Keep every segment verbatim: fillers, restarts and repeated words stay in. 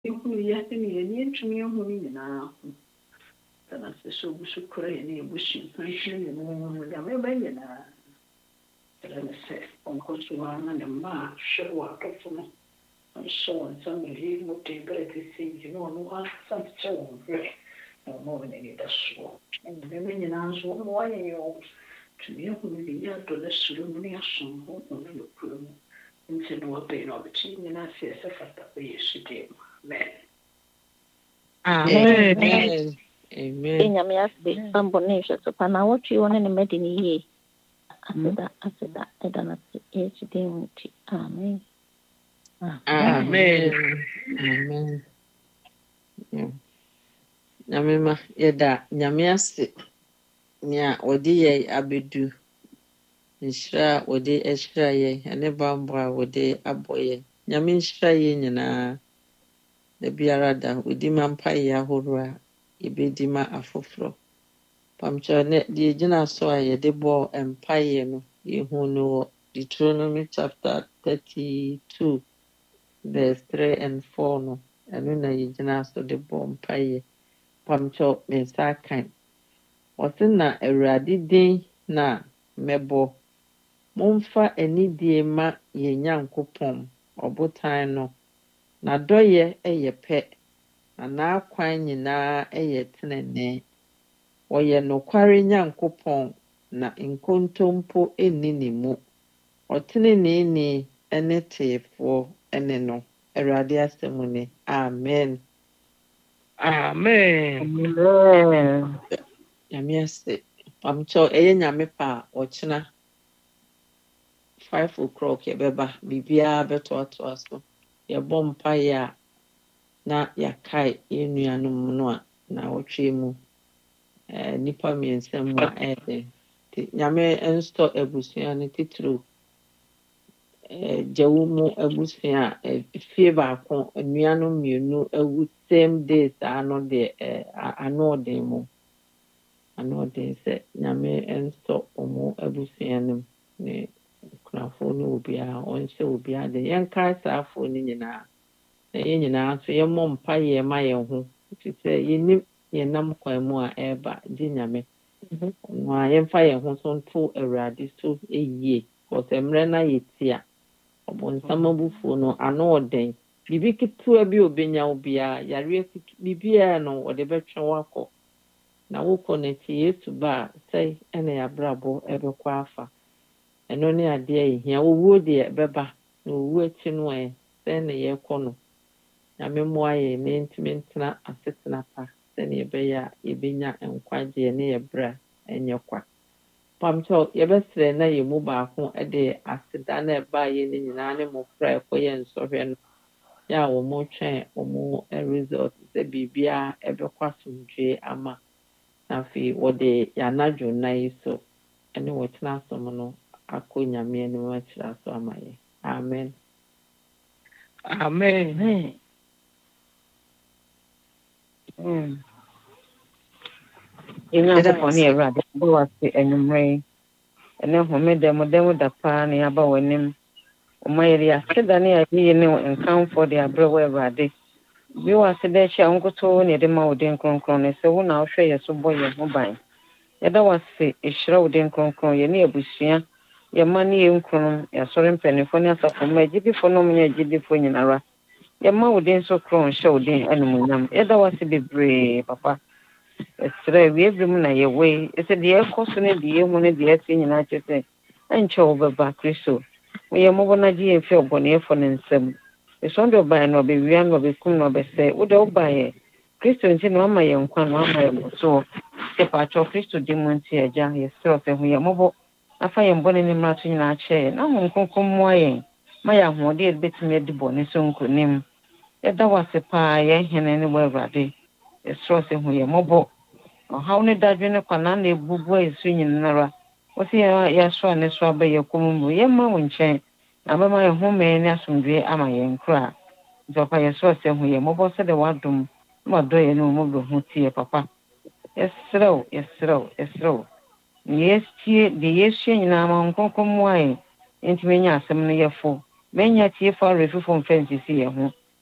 Ehunu yɛse ne yɛni ntumi ehu ne nyinaa ho. Sana sɛ sɛ ogu so kora yɛ ne yɛbusu nhwehwɛ yɛ no mu nyame ba nyinaa. Ɛda ne sɛ ɔnkɔ so ara na ne mma a hwɛ wɔ adɔfo no nhyɛ wɔn nsa mmeri mu de berɛ kɛse yi na ɔno ankasa nkyɛ wɔn berɛ na ɔma wɔn anidasoɔ. Nyame ba nyinaa nso ɔma wɔayɛ yɛ wɔ tumi ehu ne yɛ adɔ ne suro mu ne asom ho ɔno yɛ kuro mu. Nti na wɔbɛn na ɔbɛkye nyinaa sɛ ɛsɛ fata bɛ Yesu dim. Amen. Amen. Amen. Amen. Enyame ase ambo ne hwɛ so pa na wotwe wɔ ne ne mɛde ne yie. Aseda aseda ɛda na se Yesu din mu ti. Amen. Amen. Amen. Yeah. Nyame ma yɛda nyame ase nea wɔde yɛ abedu nhyira a wɔde ahyira yɛ ɛne bambɔ a wɔde abɔ yɛ. Nyame nhyira yɛ nyinaa da biara da wɔdi ma mpaeɛ ahorow a yɛbɛdi ma afoforɔ. Pamkyɛ ne deɛ gyina so a yɛde bɔ mpaeɛ no yɛhu no wɔ Deuteronomy chapter thirty-two verse three and four no ɛno na yɛgyina so de bɔ mpaeɛ. Pamkyɛ me nsa akan wɔse na Awurade din na mɛbɔ momfa anidie ma yɛn Nyankopɔn ɔbotan no n'adɔyɛ ɛyɛ pɛ na n'akwan nyinaa ɛyɛ tenenee. Ɔyɛ nokware Nyankopɔn na nkontompo ɛnni ne mu. Ɔteneneeni ɛne teefoɔ ɛne no. Awurade asɛm ni. Amen. Amen. Amen. Nyame ase. Pamkyɛw ɛyɛ nyame pa a ɔkyena five o'clock yɛbɛba biribiara bɛtoatoa so. Yɛbɔ mpaeɛ a na yɛakae yɛn nuanom no a na wɔtwe mu eh, nipa mmiɛnsa mu a ɛyɛ den. Nti nyame nsɔ abusua no titiriw eh, gyawu mu abusua a eh, fie baako nuanom mmienu awu same day saa no deɛ eh, a- ano ɔden mu. Ano ɔden sɛ nyame nsɔ ɔmo abusua no mu ne kunafo ne obiara ɔnhyɛ obiara de. Yɛnkae saa afoɔ no nyinaa na yɛn nyinaa nso yɛmmɔ mpaeɛ ma yɛn ho. Ɛfiri sɛ yɛnim yɛnam kwan mu a ɛreba gye nyame. Ɔno a yɛmfa yɛn ho so nto Awurade so yie. Because mmerɛ no ayɛ ti a ɔbɔnsam abufuo no ano ɔden. Biribi ketewa bi a obenya wo biara, yareɛ ketewa biribiara no wɔde bɛtwe wo akɔ. Na wokɔ n'akyi Yesu ba a sɛe ɛna yɛabrabɔ ɛbɛkɔ afa. Ɛno ne adeɛ a yɛhia. Owuo deɛ ɛbɛba na owuo akyi no ɛ sɛn na yɛrekɔ no. Nyame mmoa yɛn na yɛntumi ntena asetena pa sɛnea yɛbɛyɛ a yɛbɛnya nkwagyeɛ ne yɛbrɛ a ɛnyɛ kwa. Pamkyɛw yɛbɛsrɛ na yɛn mu baako de aseda na ɛbaa yɛn no nyinaa ne mmɔfra a ɛkɔyɛ nsɔhwɛ no yɛ a wɔn twɛn wɔn result sɛ biribiara ɛbɛkɔ asomdwee ama. Na afei wɔde yɛn anadwo nna yi so ne wɔtena asom no akɔ Nyame anim akyerɛ so ama yɛn. Amen. Amen. Amen. Mm. Nyankopɔn ne Awurade bɔ wase anwummerɛ yi. Ɛne homeda mu da mu da paa ne aba w'anim. Ɔma yɛde aseda ne yɛyɛ ne nkamfo de abrɛ wɔ Awurade. Bi wɔ aseda akyi a wonkotoo ne yɛde ma wo den kronkron ne sɛ wo na wohwɛ yɛ so bɔ yɛn ho ban. Yɛda wase ɛhyira wo den kronkron yɛ ne abusua yɛma ne yɛ nkronom yɛasɔre mpanimfoɔ ne asafo ma agyidifo no mu ne agyidifo nyinara. Yɛma wo den so kron hyɛ wo den animuonyam. Yɛda wase bebree papa. Ɛsrɛ wiebere mu na yɛwɔ ɛsɛ deɛ ɛkɔ so ne deɛ ɛhu ne deɛ ɛte nyinaa kyerɛ sɛ ɛnkyɛ wo bɛba Kristo. Woyɛ mmɔbɔ no agye yɛmfi ɔbɔneɛfo ne nsam. Ɛsɔn de ɔbaeɛ no ɔbɛwia no ɔbɛkum no ɔbɛsɛ. Wode wobaeɛ Kristo nti na wama yɛn nkwa na wama yɛn bɔsoɔ. Sɛ paatwɔ Kristo di mu nti agya yɛsrɛ sɛ hu yɛn mmɔbɔ afa yɛn bɔne ne mmara to nyinaa kyerɛ yɛn na ho nkronkron mmoa yɛn ma yɛ ahoɔden a yɛbɛtumi adi bɔne so nkonim. Yɛda wase paa yɛn hene ne wɔ Awurade. Yɛsrɛ sɛ hu yɛn mmɔbɔ. Ɔhaw ne dadwe ne kwanaa na ebubu a esu nyinara. Wɔsi yɛasoa ne so aba yɛ kɔn mu yɛma wo nkyɛn na bɛma yɛn ho mɛn ne asomdwe ama yɛn kora. Nti papa yɛsrɛ sɛ hu yɛn mmɔbɔ sɛ de wadom ma dɔ yɛn no mu bɛ ho tie papa. Yɛsrɛw yɛsrɛw yɛsrɛw. Yɛsie de yɛsie nyinaa ma nkronkron mmoa yɛn. Ntumi nya asɛm no yɛfo. Bɛnya tie fa refifo mfɛn sisi yɛn ho.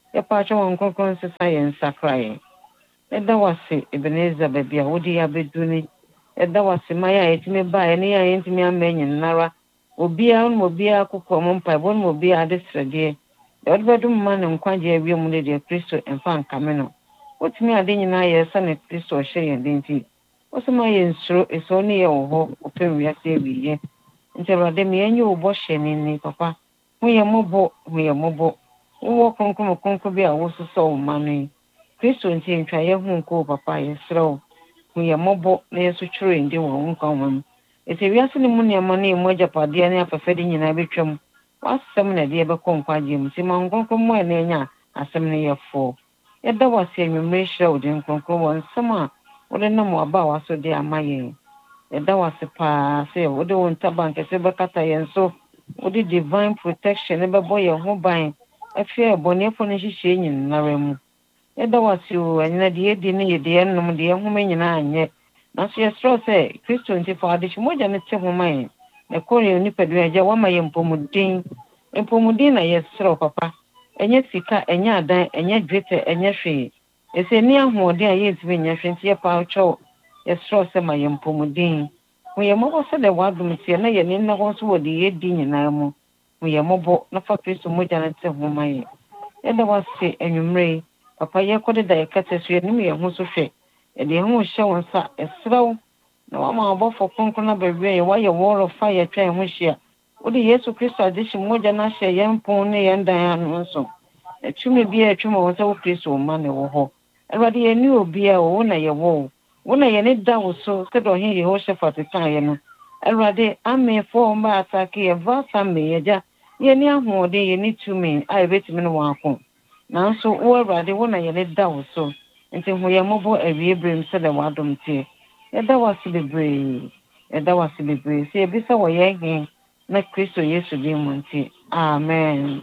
yɛpaakyɛ wɔn nkronkron nsesa yɛn nsa koraeɛ. Yɛda wase Ebenezer baabi a wode yɛ abɛdu ni. Yɛda wase ma yɛ a yɛtumi baeɛ ne yɛ a yɛntumi ama nyinara. Obiara no obiara kokɔ mo mpaebɔ no obiara de srɛdeɛ. Deɛ wode bɛdom ma ne nkwagye awie mu no deɛ Kristo ɛmfa nkame no. Wotumi ade nyinaa yɛ sɛ ne Kristo ɔhyɛ yɛn de nti. Wosoma yɛ nsuro esuro ne yɛ wɔ hɔ ɔpɛ wiase awieɛ. Nti Awurade ma yɛnyɛ wo bɔhyɛ ni papa. Hu yɛ mmɔbɔ, hu yɛ mmɔbɔ. Wowɔ kronkron kronkron bi a wososɔ wo ma no yi. Kristo nti ntwa yɛ hu nko papa yɛsrɛ wo. Hu yɛ mmɔbɔ na yɛso twerɛ yɛn din wɔ wo nkwa nwoma mu. Ɛsɛ wiase ne mu nneɛma no yɛ mu agyapadeɛ ne afɛfɛde nyinaa bɛtwa mu. W'asɛm na ɛde yɛbɛkɔ nkwagye mu. Nti ma wo nkronkron mmɔ yɛn anya asɛm no yɛfoɔ. Yɛda wase anwummere hyerɛ wo din kronkron wɔ nsɛm a wode nam w'abaawa so de ama yɛn. Yɛda wase paa sɛ wode wo ntaban kɛse bɛkata yɛn so. Wode divine protection bɛbɔ yɛn ho ban. Afei bɔneɛfo no nhyehyɛe nyinara mu. Yɛda wase o ɛnyina deɛ yɛdi ne yɛdeɛ nnom deɛ yɛhome nyinaa nyɛ. Nanso yɛserɛ sɛ Kristo nti fa ade hyɛ mogya no te ho ma yɛn. Na kɔre nipadua agya wama yɛn mpɔmuden. Mpɔmuden na yɛserɛ papa. Ɛnyɛ sika, ɛnyɛ adan, ɛnyɛ dwetɛ, ɛnyɛ hwee. Ɛsɛ ni ahoɔden a yɛntumi nyɛ hwee nti yɛpa kyɛw. Yɛserɛ sɛ ma yɛn mpɔmuden. Hu yɛ mmɔbɔ sɛdeɛ w'adom teɛ na yɛne nna hɔ nso wɔ deɛ yɛdi nyinaa mu. Hu yɛ mmɔbɔ na fa Kristo mogya no te ho ma yɛn. Yɛda wase anwummere yi. Papa yɛkɔde da yɛkata so yɛnim yɛn ho so hwɛ. Yɛde yɛn ho hyɛ wo nsa ɛserɛ wo. Na wama abɔfo kronkron na baabi a yɛwɔ yɛ wɔɔrɔ fa yɛtwa yɛn ho hyia. Wode Yesu Kristo ade hyɛ mogya no ahyɛ yɛn pon ne yɛn dan ano nso. Atwumi bi a atwum wɔ sɛ wo Kristo ma ne wɔ hɔ. Awurade yɛne obiara wo na yɛwɔ wo. Wo na yɛne da wo so sɛdeɛ ɔhene Yehoshaphat kaeɛ no. Awurade amefoɔ mba atake yɛ vasa me yɛgya. Yɛne ahoɔden yɛne tumi a yɛbɛtumi no wɔn ako. Nanso wo Awurade wo na yɛne da wo so. Nti hu yɛ mmɔbɔ awie berem sɛdeɛ w'adom teɛ. Yɛda wase bebree. Yɛda wase bebree. Sɛ yɛbisa wɔ yɛn hen na Kristo Yesu din mu nti. Amen.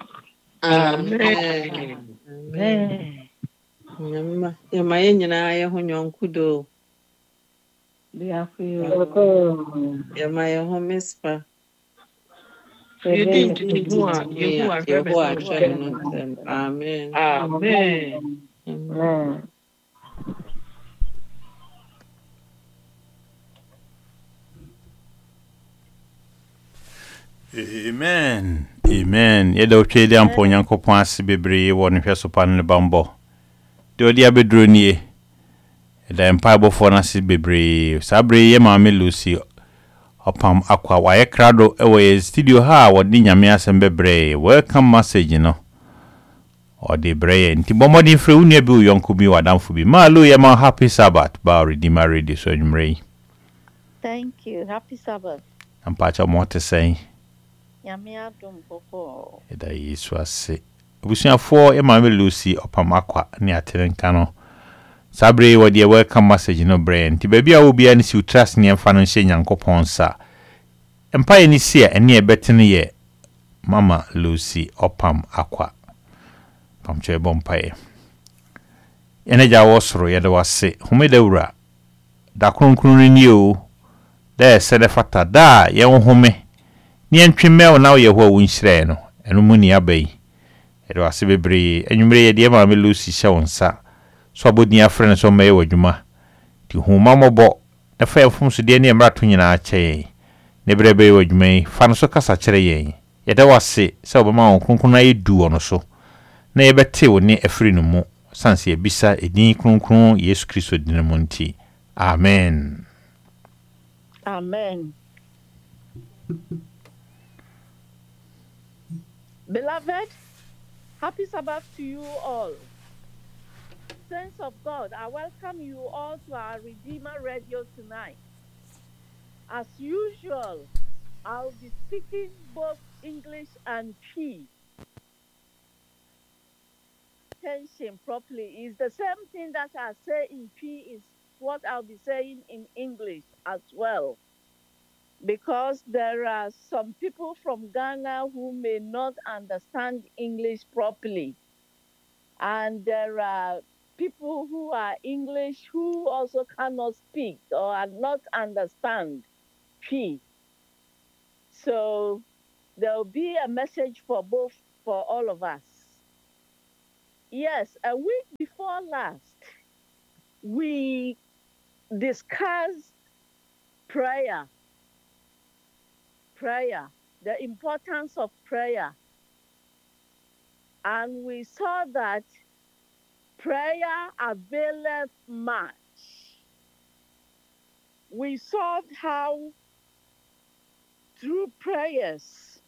Amen. Amen. Nyamma, yɛma yɛn nyinaa yɛ ho nyɔnko do. Yɛma yɛn ho mispa. Yɛdi ntutu a Yehu ahwɛ no nsɛm. Amen. Amen. Amen. Amen. Amen. Yɛda otwe de ampo Nyankopɔn ase bebree wɔ ne hwɛ so pa ne bambɔ. De odi abedro nie. Yɛda empa bɔfo na ase bebree. Sabre ye maame Lucy opam akwa wa ye krado ɛwɔ ye studio ha wɔde nyame asɛm bebree. Welcome message no. Ɔde brɛ nti bɔmɔden frɛ unia bi uyonko bi wadamfo bi. Ma lo ye ma happy Sabbath ba Redeemer Radio so nwumrɛ. Thank you. Happy Sabbath. Ampacha mo te sɛn. Nyame adom popo. Eda Yesu ase. Busuafo e maame Lucy opam akwa ne atenka no. Sabre wodi welcome message no brand. Ti baabi a wo bia ne si trust ne emfa no hye Nyankopɔn sa. Empa ye ni si a ene e betene ye Mama Lucy opam akwa. Pam che bompa ye. Ene ja wo soro ye de wase. Homeda wura. Da kronkron ni o. Da se de fata da ye wo home. Ni entwemel na wo ye ho a wo nhyire no. Eno mu ni abai. E de wase bebre. Enwumre ye de Mama Lucy hye won sa. So abodi afre so meye wadwuma ti huma mobo na fa yefum so de ne emrato nyina kyɛ ne brebe wadwuma fa no so kasa kyerɛ yɛn yɛda wase sɛ obama won kronkron na yedu ono so na yɛbɛte wo ne afri no mu sanse ebisa edin kronkron Yesu Kristo din mu nti amen. Amen. Beloved, happy Sabbath to you all. Saints of God, I welcome you all to our Redeemer Radio tonight. As usual, I'll be speaking both English and P. Attention properly is the same thing that I say in P is what I'll be saying in English as well. Because there are some people from Ghana who may not understand English properly. And there are people who are English who also cannot speak or not understand P. So there will be a message for both, for all of us. yes, a week before last, we discussed prayer, prayer, the importance of prayer. And we saw that prayer availeth much. We saw how through prayers,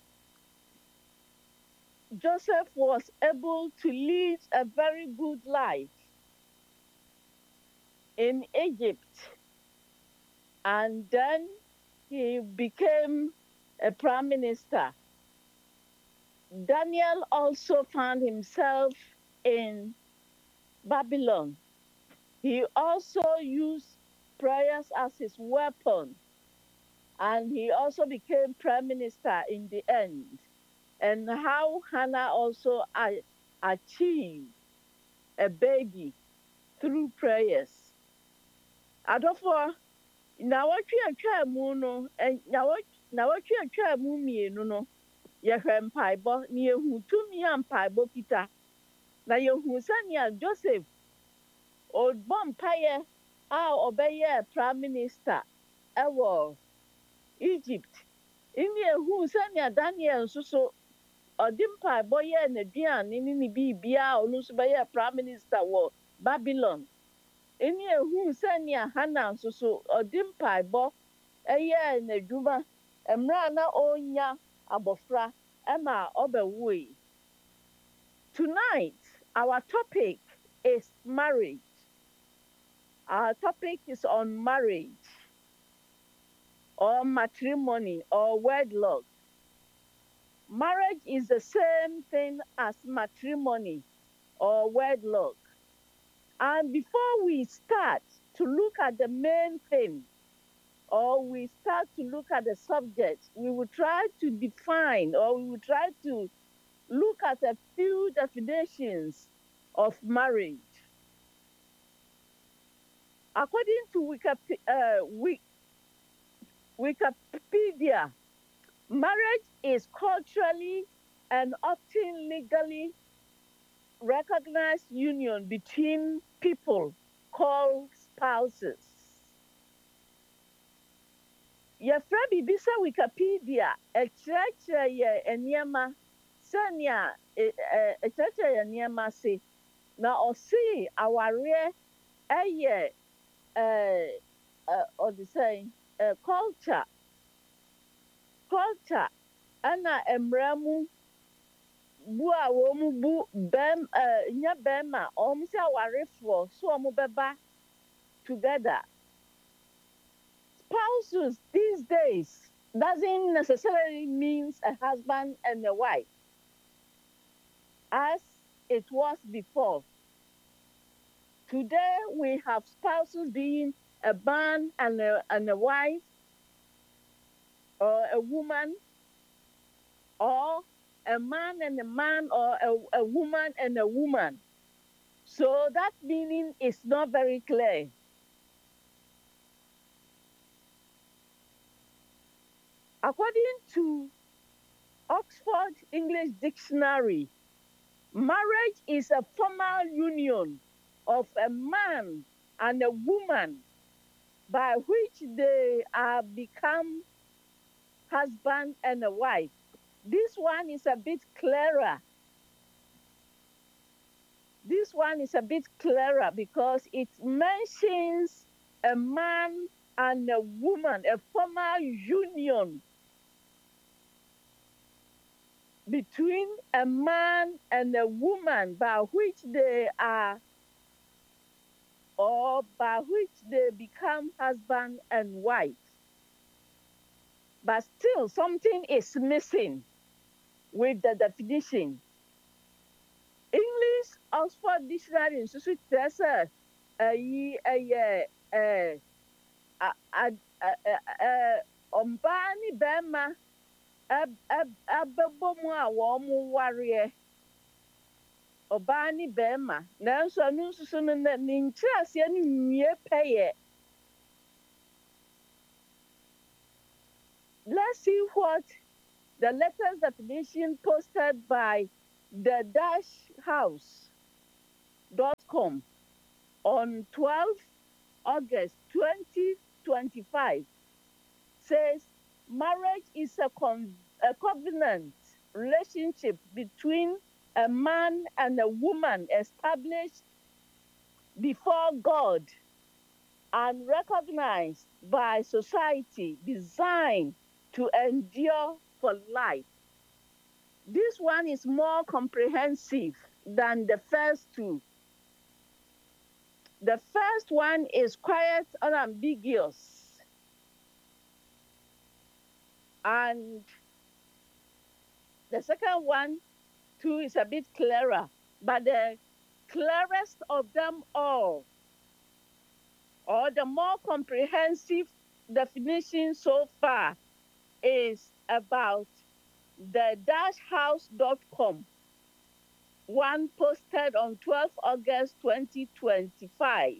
Joseph was able to lead a very good life in Egypt. And then he became a prime minister. Daniel also found himself in Babylon. He also used prayers as his weapon, and he also became prime minister in the end. And how Hannah also a- achieved a baby through prayers. Adofo, na watwe atwa mu no, en- na wat- na watwe atwa mu mmienu no, yɛhwɛ mpaebɔ na yɛhu tumi a mpaebɔ kita. Na yɛhu sɛnea Joseph ɔbɔ mpaeɛ a ɔbɛyɛ prime minister ɛwɔ Egypt. Ɛne yɛhu sɛnea Daniel nso so ɔde mpaebɔ yɛɛ n'aduane ne ne biribiara a ɔno nso bɛyɛ prime minister wɔ Babylon. Ɛne yɛhu sɛnea Hannah nso so ɔde mpaebɔ ɛyɛɛ n'adwuma mmerɛ a na ɔnya abɔfra ɛma ɔbɛwoe. Tonight, our topic is marriage. Our topic is on marriage or matrimony or wedlock. Marriage is the same thing as matrimony or wedlock. And before we start to look at the main thing, or we start to look at the subject, we will try to define, or we will try to look at a few definitions of marriage. According to Wikip- uh, Wik- Wikipedia, marriage is culturally and often legally recognized union between people called spouses. Yɛfrɛ biribi sɛ Wikipedia, ɛkyerɛkyerɛ yɛ nneɛma sɛnea ɛ- ɛ- ɛkyerɛkyerɛ yɛ nneɛma se, na ɔse awareɛ ɛyɛ ɛɛ, ɛ, ɔde sɛn, ɛ, culture, culture ɛna mmara mu bu a wɔn bu bɛm ɛɛ nyɛ bɛrima wɔn sɛ awarefoɔ so wɔn bɛba together. Spouses these days doesn't necessarily means a husband and a wife as it was before. Today we have spouses being a man and a, and a wife, or a woman, or a man and a man, or a, a woman and a woman. So that meaning is not very clear. According to Oxford English Dictionary, marriage is a formal union of a man and a woman by which they are become husband and a wife. This one is a bit clearer. This one is a bit clearer because it mentions a man and a woman, a formal union between a man and a woman by which they are, or by which they become husband and wife. But still, something is missing with the definition. English Oxford Dictionary nso so kyerɛ sɛ ɛyi ɛyɛ ɛɛ a- a- ɛ- ɛ- ɛ- ɔbaa ne bɛrima ɛb- ɛb- ɛbɛbɔ mu a wɔn wareɛ. Ɔbaa ne bɛrima, nanso ɛno nso so no ne ne nkyerɛaseɛ no nwie pɛyɛ. Let's see what the latest definition posted by the Dash House com on twelfth August twenty twenty-five says marriage is a, con- a covenant relationship between a man and a woman established before God and recognized by society, designed to endure for life. This one is more comprehensive than the first two. The first one is quite unambiguous, and the second one too is a bit clearer, but the clearest of them all, or the more comprehensive definition so far, is about the dash house dot com, one posted on twelfth August twenty twenty-five.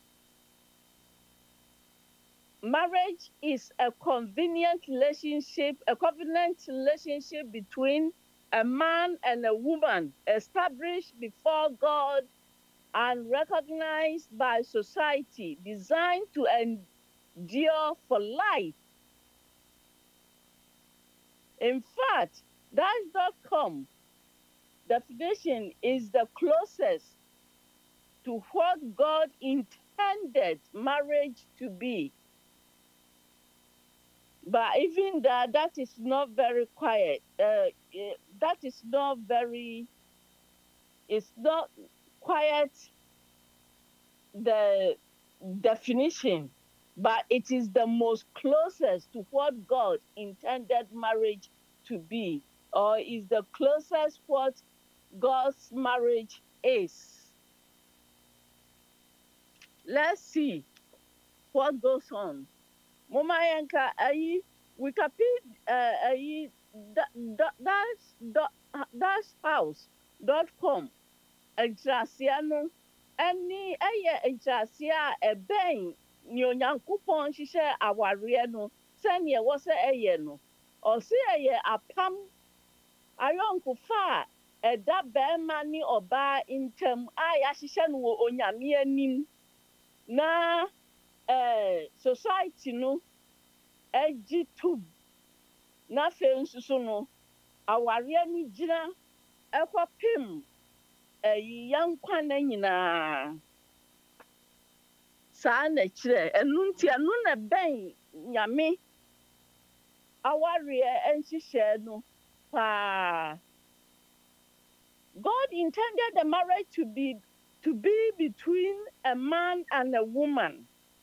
Marriage is a convenient relationship, a covenant relationship between a man and a woman established before God and recognized by society, designed to endure for life. In fact, dash dot com definition is the closest to what God intended marriage to be. But even that, that is not very quiet. Uh, eh, that is not very, it's not quite the definition, but it is the most closest to what God intended marriage to be, or is the closest what God's marriage is. Let's see what goes on. Mama Yanka, ayi Wikipedia, ayi dash house dot com. Nkrasia any ɛyɛ nkrasia a ɛbɛn nea Onyankopɔn hyehyɛ awareɛ no sɛnea ɛwɔ sɛ ɛyɛ no. Ɔse ɛyɛ apam ayɔnkofa a ɛda bɛrima ne ɔbaa ntam a yɛahyehyɛ no wɔ Onyame anim na eh, society no agye tom na afei nso so no awareɛ no gyina ɛkɔpem ɛyi yɛn nkwa na nyinaa saa na kyerɛ ɛno nti ɛno na bɛn Nyame awareɛ nhyehyɛ no paa. God intended the marriage to be to be between a man and a woman.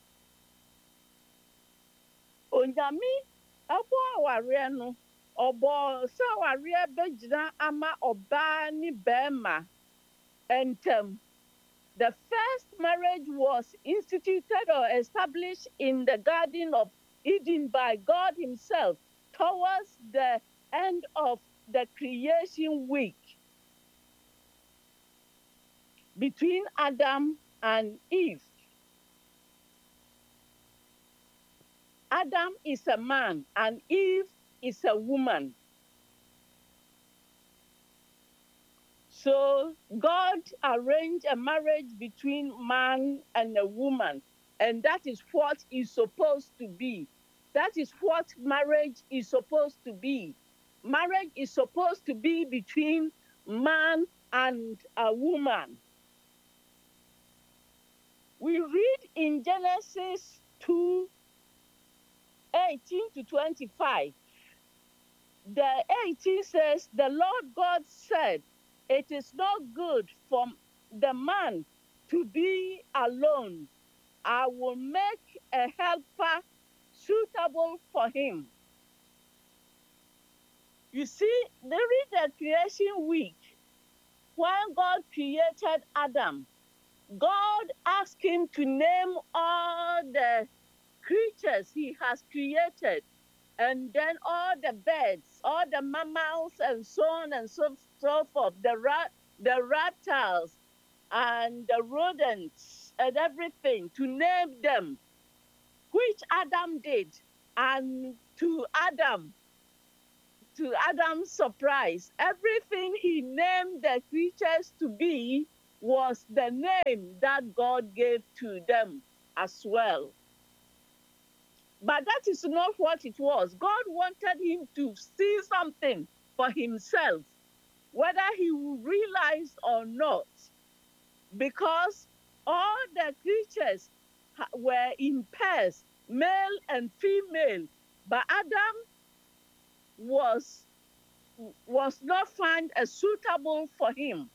Onyame ɛbɔ awareɛ no ɔbɔ sɛ awareɛ bɛgyina ama ɔbaa ne bɛrima ntam. The first marriage was instituted or established in the Garden of Eden by God Himself towards the end of the creation week between Adam and Eve. Adam is a man and Eve is a woman. So God arranged a marriage between man and a woman, and that is what is supposed to be. That is what marriage is supposed to be. Marriage is supposed to be between man and a woman. We read in Genesis two, eighteen to twenty-five. The eighteen says, the Lord God said, it is not good for the man to be alone. I will make a helper suitable for him. You see, during the creation week, when God created Adam, God asked him to name all the creatures he has created, and then all the birds, all the mammals, and so on and so, so forth, the, rat, the reptiles, and the rodents, and everything, to name them, which Adam did. And to Adam, to Adam's surprise, everything he named the creatures to be was the name that God gave to them as well. But that is not what it was. God wanted him to see something for himself, whether he would realize or not, because all the creatures were in pairs, male and female, but Adam was was not found as suitable for him.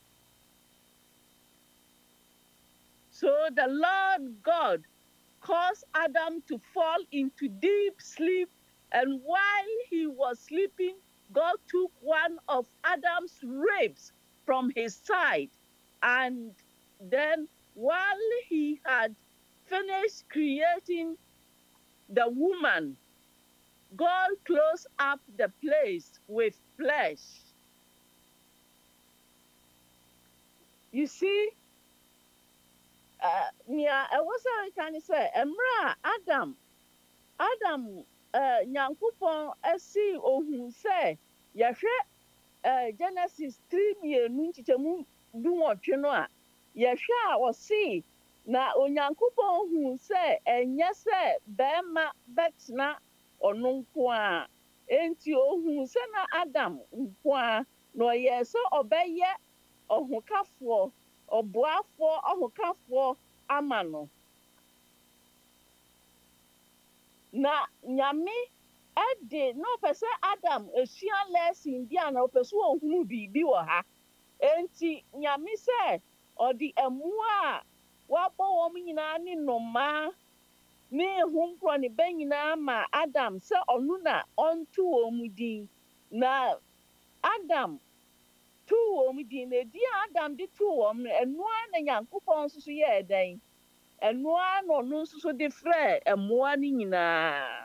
So the Lord God caused Adam to fall into deep sleep, and while he was sleeping, God took one of Adam's ribs from his side, and then while he had finished creating the woman, God closed up the place with flesh. You see, uh, yeah, I was trying to say, Emra, Adam, Adam, uh, Nyankopon, esi ohun se, yahwe, uh, Genesis three mienu nchichemu dunwotwe no a, yahwe a osi, na onyankopon ohun se, enye se, bema betna ono nko a, enti ohun se na Adam nko a, no ye so obeye ohukafo, oboafo ohukafo ama no. Na nyame ede no pese Adam esua lesson bia na opeso ohunu bibi wo ha. Enti nyame se odi emua wabo wo nyina ni noma ni hunkro ni benyina ma Adam se onu na onto wo mudin na Adam tu wo mudin na di Adam di tu wo no enua na Nyankopon susu ye eden enua no no susu di frɛ emua ni nyina.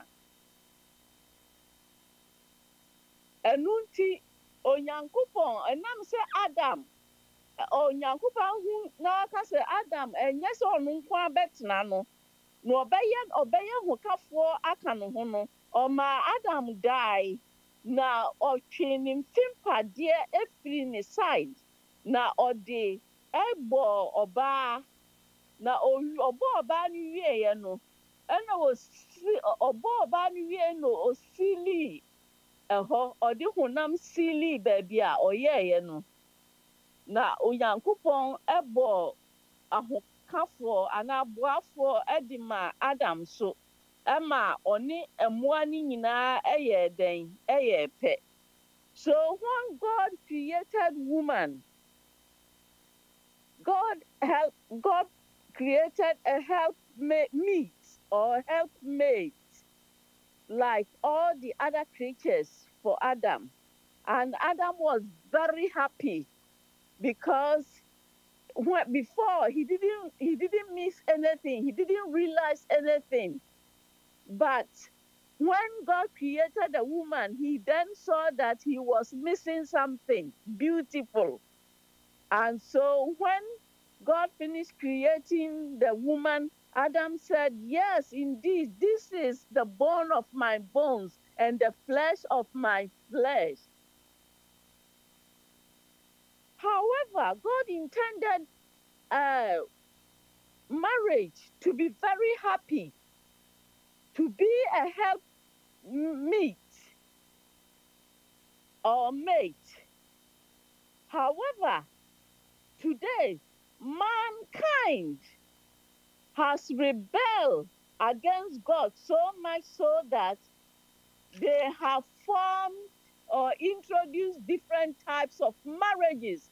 Enunti onyankopon enam se Adam onyankopon hu na ka se Adam enye se onu nkwa betena no no obeye obeye hukafo aka no ho no oma Adam die na otwe ni mfimpade efiri ni side na ode ebo oba na obo oba ni wie ye no ena osi obo oba ni wie no osili eho odi hunam sili baby a oyeye no na onyankopon ebo ahokafo ana boafo edima Adam so ema oni emoa ni nyina eye den eye pe. So when God created woman, God help God created a helpmate or helpmate like all the other creatures for Adam. And Adam was very happy because when, before he didn't he didn't miss anything, he didn't realize anything. But when God created the woman, he then saw that he was missing something beautiful. And so when God finished creating the woman, Adam said, yes, indeed, this is the bone of my bones and the flesh of my flesh. However, God intended uh, marriage to be very happy, to be a helpmeet or mate. However, today, mankind has rebelled against God so much so that they have formed or introduced different types of marriages.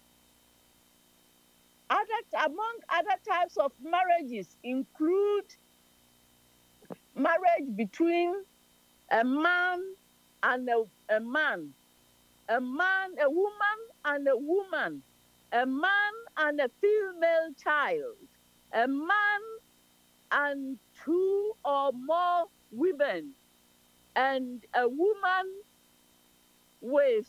Other, among other types of marriages include marriage between a man and a, a man, a man, a woman and a woman, a man and a female child, a man and two or more women, and a woman with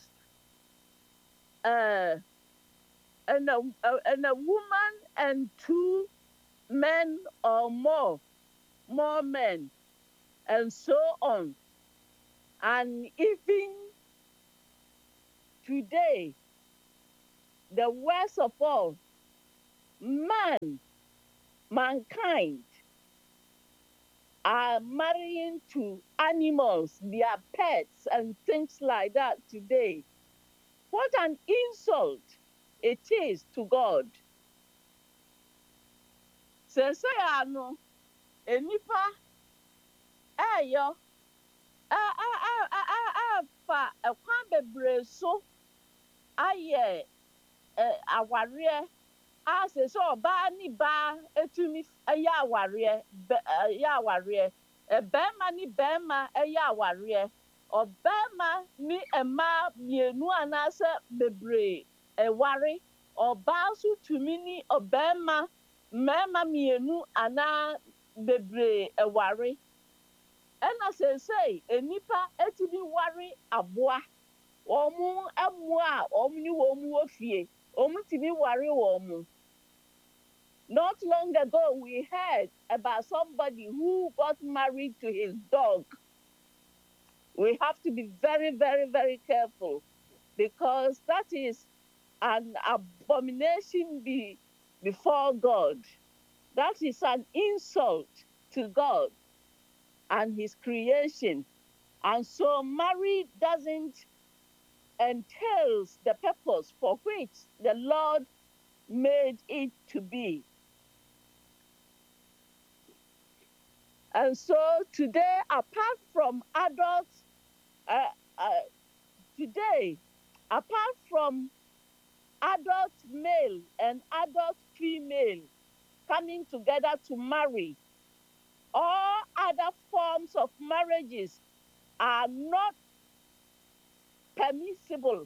uh, and, a, and a woman and two men or more, more men, and so on. And even today, the worst of all, man, mankind, are marrying to animals, their pets, and things like that today. What an insult it is to God. Sese ya no, enipa eyo a a a a a a fa ekwan bebree so ayɛ ɛ awareɛ a sɛ sɛ ɔbaa ne baa etumi ɛyɛ awareɛ bɛ ɛyɛ awareɛ ɛbɛrima ne bɛrima ɛyɛ awareɛ ɔbɛrima ne mmaa mmienu anaasɛ bebree ɛware ɔbaa nso tumi ne ɔbɛrima mmarima mmienu anaa bebree ɛware ɛna seesei enipa etumi ware aboa wɔn mmoa a wɔn ne wɔn wɔ fie wɔn tumi ware wɔn. Not long ago, we heard about somebody who got married to his dog. We have to be very, very, very careful because that is an abomination be, before God. That is an insult to God and his creation. And so marriage doesn't entails the purpose for which the Lord made it to be. And so today, apart from adults, uh, uh, today, apart from adult male and adult female coming together to marry, all other forms of marriages are not permissible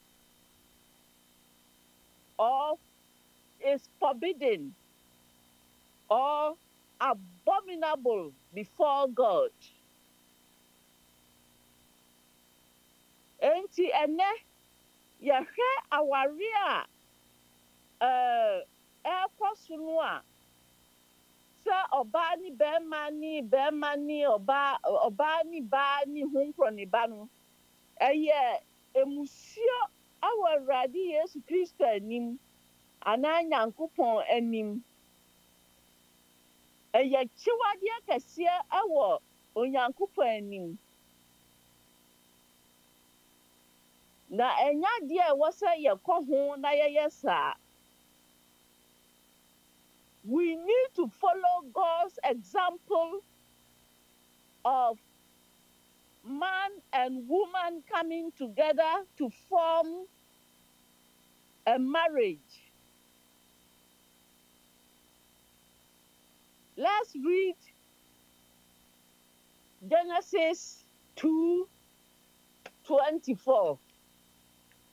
or is forbidden or abominable before God. Enti ene yehwe aware a eh ekwo so no a se oba ni bema ni bema ni oba oba ni ba ni hunkro ni ba no eye emusio awurade Yesu Kristo anim ana Nyankopɔn anim eye chiwade akese awo Onyankopɔn anim. Na enya de e wo se ye kɔ ho na ye yesa. We need to follow God's example of man and woman coming together to form a marriage. Let's read Genesis two twenty-four.